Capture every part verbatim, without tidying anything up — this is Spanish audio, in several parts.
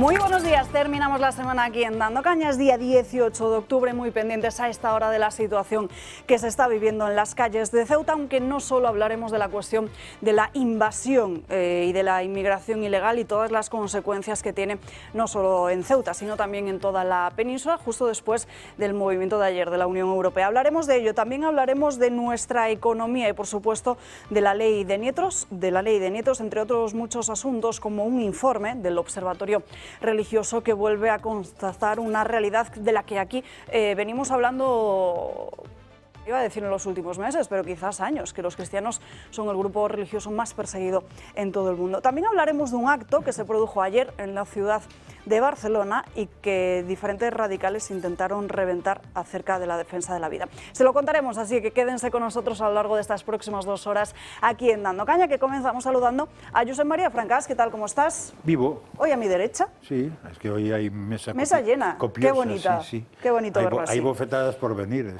Muy buenos días, terminamos la semana aquí en Dando Cañas, día dieciocho de octubre, muy pendientes a esta hora de la situación que se está viviendo en las calles de Ceuta, aunque no solo hablaremos de la cuestión de la invasión eh, y de la inmigración ilegal y todas las consecuencias que tiene no solo en Ceuta, sino también en toda la península, justo después del movimiento de ayer de la Unión Europea. Hablaremos de ello, también hablaremos de nuestra economía y, por supuesto, de la ley de nietos, de la ley de nietos, entre otros muchos asuntos, como un informe del Observatorio Religioso que vuelve a constatar una realidad de la que aquí eh, venimos hablando, iba a decir en los últimos meses, pero quizás años, que los cristianos son el grupo religioso más perseguido en todo el mundo. También hablaremos de un acto que se produjo ayer en la ciudad de Barcelona y que diferentes radicales intentaron reventar acerca de la defensa de la vida. Se lo contaremos, así que quédense con nosotros a lo largo de estas próximas dos horas aquí en Dando Caña, que comenzamos saludando a Josep María Francás. ¿Qué tal? ¿Cómo estás? Vivo. Hoy a mi derecha. Sí, es que hoy hay mesa, mesa llena. Copiosa, qué bonita. Sí, sí. Qué bonito hay, verlo bo así. Hay bofetadas por venir.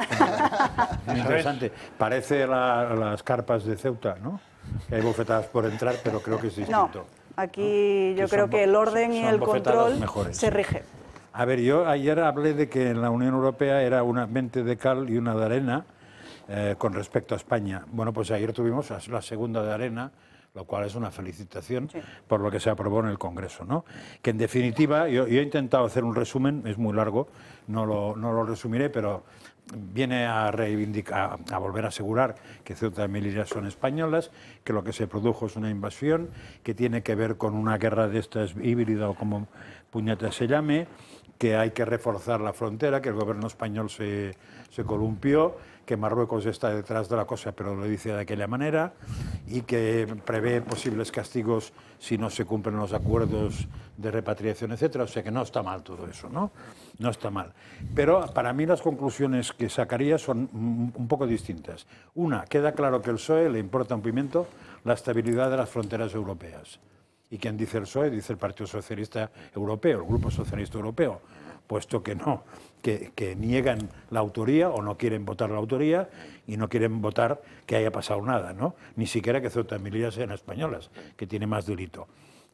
Es muy interesante. Parece la, las carpas de Ceuta, ¿no? Que hay bofetadas por entrar, pero creo que es distinto. No. Aquí ¿no? yo que creo que el orden y el control mejores, se sí. rige. A ver, yo ayer hablé de que en la Unión Europea era una mente de cal y una de arena eh, con respecto a España. Bueno, pues ayer tuvimos la segunda de arena, lo cual es una felicitación sí. por lo que se aprobó en el Congreso, ¿no? Que en definitiva, yo, yo he intentado hacer un resumen, es muy largo, no lo, no lo resumiré, pero viene a reivindicar, a volver a asegurar que Ceuta y Melilla son españolas, que lo que se produjo es una invasión, que tiene que ver con una guerra de estas híbrida o como puñeta se llame, que hay que reforzar la frontera, que el gobierno español se, se columpió, que Marruecos está detrás de la cosa, pero lo dice de aquella manera, y que prevé posibles castigos si no se cumplen los acuerdos de repatriación, etcétera. O sea que no está mal todo eso, ¿no? No está mal. Pero para mí las conclusiones que sacaría son un poco distintas. Una, queda claro que el P S O E le importa un pimiento la estabilidad de las fronteras europeas. ¿Y quién dice el P S O E? Dice el Partido Socialista Europeo, el Grupo Socialista Europeo, puesto que no, que, que niegan la autoría o no quieren votar la autoría y no quieren votar que haya pasado nada, ¿no? Ni siquiera que Ceuta y Melilla sean españolas, que tiene más delito.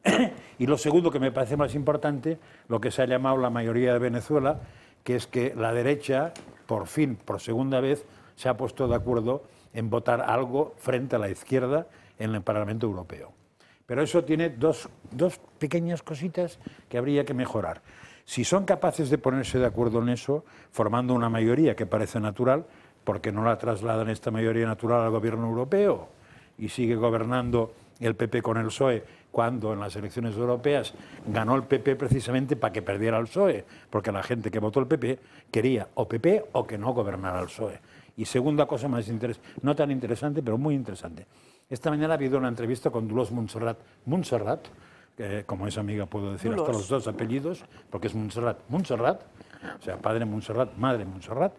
Y lo segundo que me parece más importante, lo que se ha llamado la mayoría de Venezuela, que es que la derecha, por fin, por segunda vez, se ha puesto de acuerdo en votar algo frente a la izquierda en el Parlamento Europeo. Pero eso tiene dos, dos pequeñas cositas que habría que mejorar. Si son capaces de ponerse de acuerdo en eso, formando una mayoría que parece natural, ¿por qué no la trasladan esta mayoría natural al gobierno europeo? Y sigue gobernando el P P con el P S O E, cuando en las elecciones europeas ganó el P P precisamente para que perdiera el P S O E, porque la gente que votó el P P quería o P P o que no gobernara el P S O E. Y segunda cosa más interesante, no tan interesante, pero muy interesante. Esta mañana ha habido una entrevista con Dolors Montserrat. Montserrat, que como es amiga puedo decir Dolors. Hasta los dos apellidos, porque es Montserrat. Montserrat, o sea, padre Montserrat, madre Montserrat,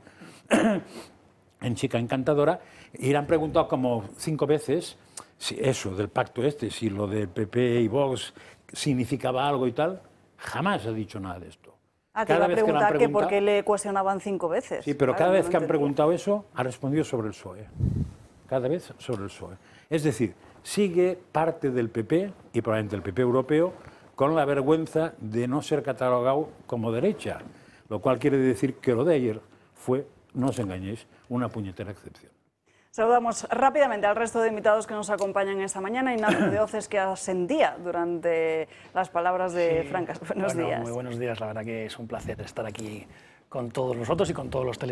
en Chica Encantadora, y le han preguntado como cinco veces si eso del pacto este, si lo de P P y Vox significaba algo y tal. Jamás ha dicho nada de esto. Ah, te iba a preguntar que por qué le cuestionaban cinco veces. Sí, pero claro, cada vez no que han entendía. preguntado eso, ha respondido sobre el P S O E. Cada vez sobre el P S O E. Es decir, sigue parte del P P, y probablemente el P P europeo, con la vergüenza de no ser catalogado como derecha, lo cual quiere decir que lo de ayer fue, no os engañéis, una puñetera excepción. Saludamos rápidamente al resto de invitados que nos acompañan esta mañana. Ignacio de Oces, que asentía durante las palabras de sí, Francas. Buenos bueno, días. Muy buenos días, la verdad que es un placer estar aquí con todos nosotros y con todos los telespectadores.